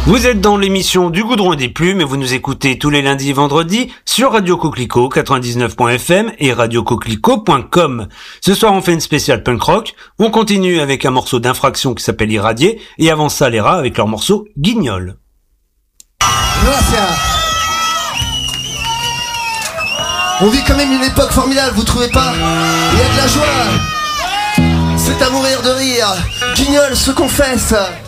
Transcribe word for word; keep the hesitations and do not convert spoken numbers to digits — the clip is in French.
Vous êtes dans l'émission du Goudron et des Plumes et vous nous écoutez tous les lundis et vendredis sur Radio Coquelicot quatre-vingt-dix-neuf point f m et radio coquelicot point com. Ce soir, on fait une spéciale punk rock. On continue avec un morceau d'Infraction qui s'appelle Irradié et avant ça, les Rats avec leur morceau Guignol. Gracias. On vit quand même une époque formidable, vous trouvez pas? Il y a de la joie. C'est à mourir de rire. Guignol se confesse.